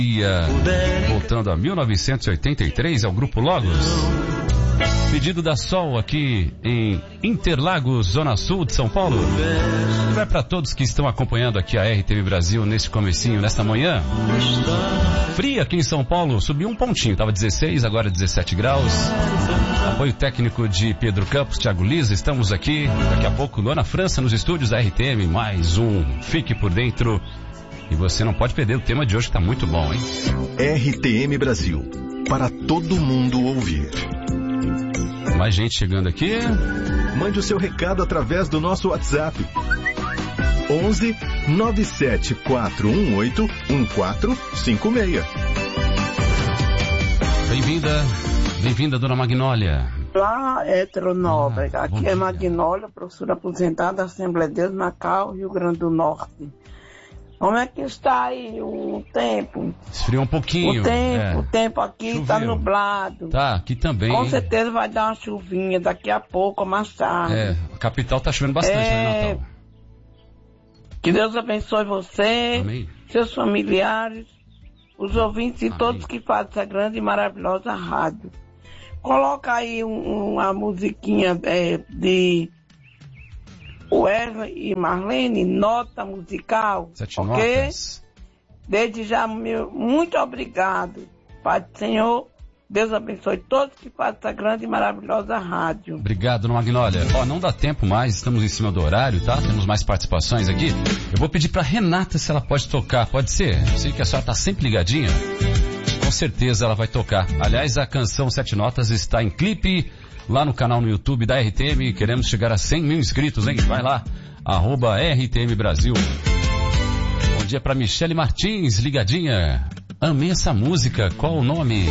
Voltando a 1983, é o Grupo Logos. Pedido da Sol aqui em Interlagos, Zona Sul de São Paulo. Vai para todos que estão acompanhando aqui a RTV Brasil nesse comecinho, nesta manhã. Fria aqui em São Paulo, subiu um pontinho, estava 16, agora 17 graus. Apoio técnico de Pedro Campos, Thiago Lisa, estamos aqui. Daqui a pouco, lá na França, nos estúdios da RTM, mais um Fique por Dentro. E você não pode perder o tema de hoje, que está muito bom, hein? RTM Brasil, para todo mundo ouvir. Mais gente chegando aqui. Mande o seu recado através do nosso WhatsApp. 11 97 418 1456. Bem-vinda, dona Magnólia. Olá, Heteronóbrega. Aqui é Magnólia, professora aposentada da Assembleia de Deus, Macau, Rio Grande do Norte. Como é que está aí o tempo? Esfriou um pouquinho. O tempo aqui está nublado. Tá, aqui também. Com certeza vai dar uma chuvinha daqui a pouco, mais tarde. A capital está chovendo bastante, né, Natal? Que Deus abençoe você, amém, seus familiares, os ouvintes e todos que fazem essa grande e maravilhosa rádio. Coloca aí uma musiquinha de Wesley e Marlene, nota musical, 7 ok? notas. Desde já, muito obrigado, Pai do Senhor. Deus abençoe todos que fazem essa grande e maravilhosa rádio. Obrigado, dona Magnólia. Não dá tempo mais, estamos em cima do horário, tá? Temos mais participações aqui. Eu vou pedir pra Renata se ela pode tocar, pode ser? Eu sei que a senhora tá sempre ligadinha. Com certeza ela vai tocar. Aliás, a canção 7 Notas está em clipe lá no canal no YouTube da RTM. Queremos chegar a 100 mil inscritos, hein? Vai lá, @RTM Brasil. Bom dia pra Michele Martins, ligadinha. Amei essa música, qual o nome?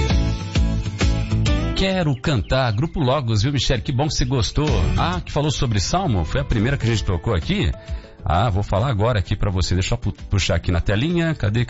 Quero cantar, Grupo Logos, viu, Michele? Que bom que você gostou. Que falou sobre Salmo, foi a primeira que a gente tocou aqui. Vou falar agora aqui pra você, deixa eu puxar aqui na telinha, cadê?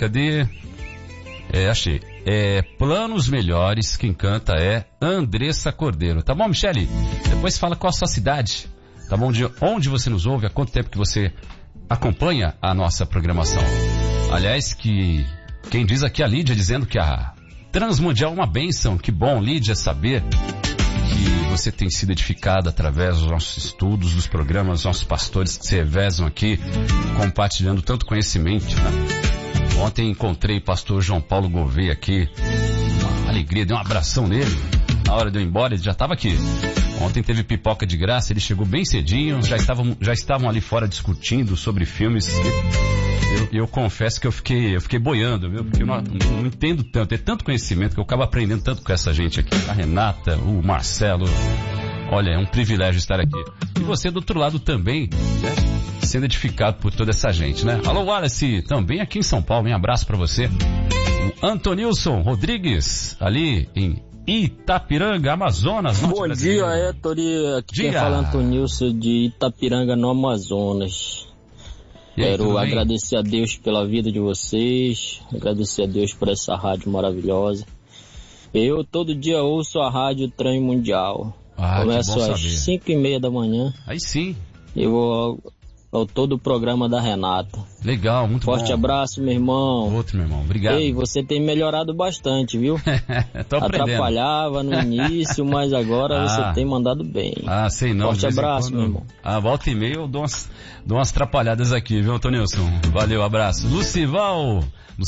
Achei. Planos Melhores, quem canta é Andressa Cordeiro. Tá bom, Michele? Depois fala qual a sua cidade, tá bom? De onde você nos ouve, há quanto tempo que você acompanha a nossa programação. Aliás, quem diz aqui é a Lídia, dizendo que a Transmundial é uma bênção. Que bom, Lídia, saber que você tem sido edificada através dos nossos estudos, dos programas, dos nossos pastores que se revezam aqui, compartilhando tanto conhecimento, né? Ontem encontrei o pastor João Paulo Gouveia aqui, uma alegria, dei um abração nele. Na hora de eu ir embora, ele já estava aqui. Ontem teve pipoca de graça, ele chegou bem cedinho, já estavam ali fora discutindo sobre filmes. Eu confesso que eu fiquei boiando, viu? Porque eu não entendo tanto, é tanto conhecimento que eu acabo aprendendo tanto com essa gente aqui. A Renata, o Marcelo. Olha, é um privilégio estar aqui. E você do outro lado também, né? Sendo edificado por toda essa gente, né? Alô, Wallace, também aqui em São Paulo, um abraço pra você. O Antonilson Rodrigues, ali em Itapiranga, Amazonas. Bom dia, Héctori. Aqui quem fala Antonilson de Itapiranga, no Amazonas. Quero agradecer a Deus pela vida de vocês, agradecer a Deus por essa rádio maravilhosa. Eu todo dia ouço a rádio Trem Mundial. Começo às 5:30 da manhã. Aí sim. Eu vou ao todo o programa da Renata. Legal, muito bom. Forte abraço, meu irmão. Outro, meu irmão, obrigado. Ei, você tem melhorado bastante, viu? Tô aprendendo. Atrapalhava no início, mas agora você tem mandado bem. Sei não. Forte abraço, meu irmão. Volta e meia eu dou umas atrapalhadas aqui, viu, Antonilson? Valeu, abraço. Lucival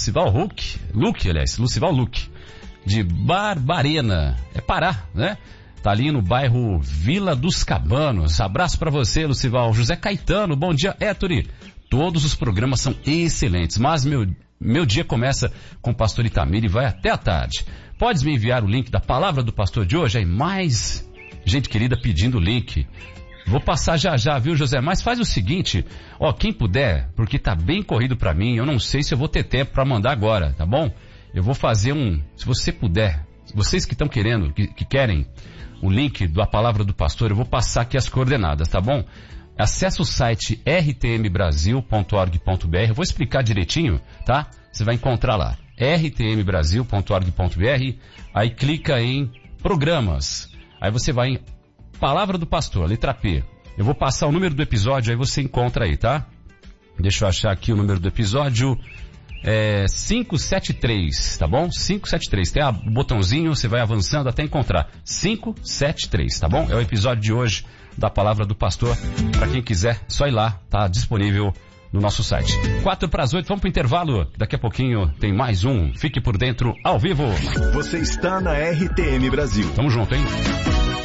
Luque, de Barbarena, é Pará, né? Tá ali no bairro Vila dos Cabanos. Abraço pra você, Lucival. José Caetano, bom dia, Héctori. Todos os programas são excelentes, mas meu dia começa com o pastor Itamir e vai até a tarde. Podes me enviar o link da palavra do pastor de hoje? Aí mais gente querida pedindo o link. Vou passar já, viu, José? Mas faz o seguinte, quem puder, porque tá bem corrido pra mim, eu não sei se eu vou ter tempo pra mandar agora, tá bom? Eu vou fazer se você puder, vocês que estão querendo, que querem o link da palavra do pastor, eu vou passar aqui as coordenadas, tá bom? Acesse o site rtmbrasil.org.br, eu vou explicar direitinho, tá? Você vai encontrar lá, rtmbrasil.org.br, aí clica em programas, aí você vai em palavra do pastor, letra P. Eu vou passar o número do episódio, aí você encontra aí, tá? Deixa eu achar aqui o número do episódio. 573, tá bom? 573. Tem o botãozinho, você vai avançando até encontrar. 573, tá bom? É o episódio de hoje da Palavra do Pastor. Para quem quiser, só ir lá, tá disponível no nosso site. 7:45, vamos pro intervalo. Daqui a pouquinho tem mais um. Fique por dentro, ao vivo. Você está na RTM Brasil. Tamo junto, hein?